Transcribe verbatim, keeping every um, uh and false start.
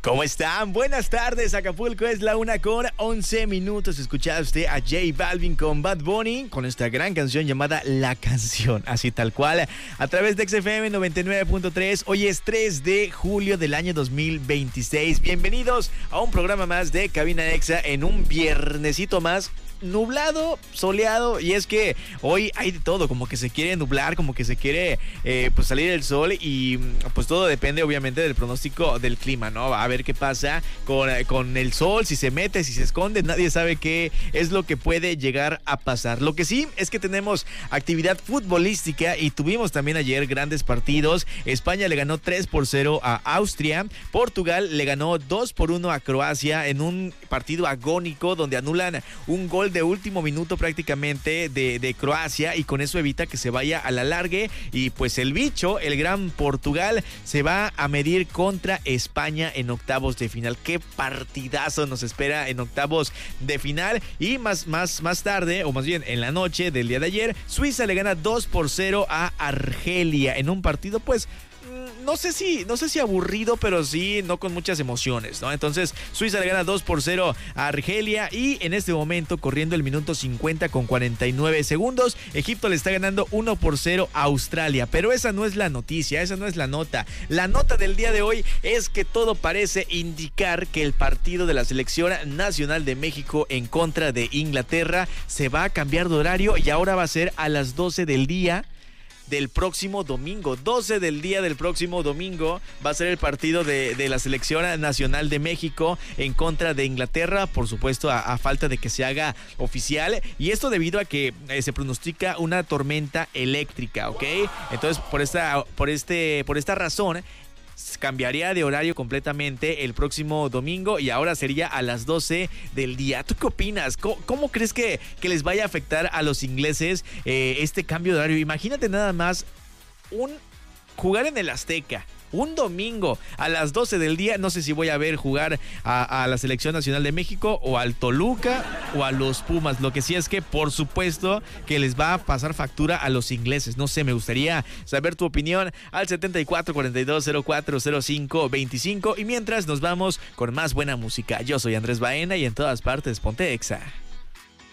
¿Cómo están? Buenas tardes, Acapulco, es la una con once minutos. Escuchaste a J Balvin con Bad Bunny, con esta gran canción llamada La Canción, así tal cual, a través de X F M noventa y nueve punto tres. Hoy es tres de julio del año dos mil veintiséis. Bienvenidos a un programa más de Cabina Exa en un viernesito más. Nublado, soleado, y es que hoy hay de todo, como que se quiere nublar, como que se quiere eh, pues salir el sol, y pues todo depende obviamente del pronóstico del clima, ¿no? A ver qué pasa con, con el sol, si se mete, si se esconde, nadie sabe qué es lo que puede llegar a pasar. Lo que sí es que tenemos actividad futbolística y tuvimos también ayer grandes partidos. España le ganó tres por cero a Austria, Portugal le ganó dos por uno a Croacia en un partido agónico donde anulan un gol de último minuto prácticamente de, de Croacia, y con eso evita que se vaya a la largue, y pues el bicho, el gran Portugal, se va a medir contra España en octavos de final. Qué partidazo nos espera en octavos de final. Y más, más, más tarde, o más bien en la noche del día de ayer, Suiza le gana dos por cero a Argelia en un partido pues no sé si, no sé si aburrido, pero sí no con muchas emociones, ¿no? Entonces, Suiza le gana dos por cero a Argelia, y en este momento, corriendo el minuto cincuenta con cuarenta y nueve segundos, Egipto le está ganando uno por cero a Australia. Pero esa no es la noticia, esa no es la nota. La nota del día de hoy es que todo parece indicar que el partido de la Selección Nacional de México en contra de Inglaterra se va a cambiar de horario, y ahora va a ser a las doce del día del próximo domingo. doce del día del próximo domingo va a ser el partido de, de la Selección Nacional de México en contra de Inglaterra, por supuesto a, a falta de que se haga oficial, y esto debido a que eh, se pronostica una tormenta eléctrica, ¿ok? Entonces por esta, por este, por esta razón cambiaría de horario completamente el próximo domingo, y ahora sería a las doce del día. ¿Tú qué opinas? ¿Cómo, cómo crees que, que les vaya a afectar a los ingleses eh, este cambio de horario? Imagínate nada más un jugar en el Azteca un domingo a las doce del día. No sé si voy a ver jugar a, a la Selección Nacional de México o al Toluca o a los Pumas. Lo que sí es que por supuesto que les va a pasar factura a los ingleses. No sé, me gustaría saber tu opinión al setenta y cuatro cuarenta y dos cero cuatro cero cinco veinticinco. Y mientras nos vamos con más buena música. Yo soy Andrés Baena y en todas partes ponte Exa.